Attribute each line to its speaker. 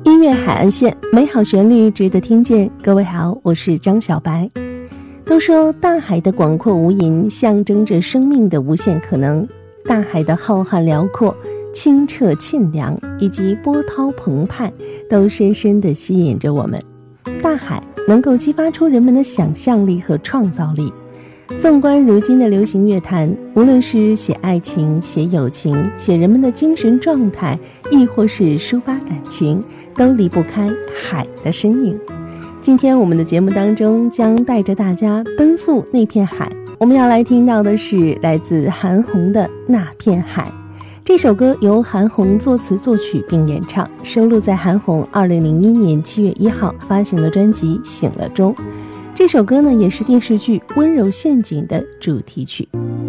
Speaker 1: 音乐海岸线，美好旋律值得听见。各位好，我是张小白。都说大海的广阔无垠象征着生命的无限可能，大海的浩瀚辽阔、清澈沁凉以及波涛澎湃都深深地吸引着我们。大海能够激发出人们的想象力和创造力。纵观如今的流行乐坛，无论是写爱情、写友情、写人们的精神状态，亦或是抒发感情，都离不开海的身影。今天我们的节目当中将带着大家奔赴那片海，我们要来听到的是来自韩红的《那片海》。这首歌由韩红作词作曲并演唱，收录在韩红2001年7月1号发行的专辑《醒了》中。这首歌呢，也是电视剧《温柔陷阱》的主题曲。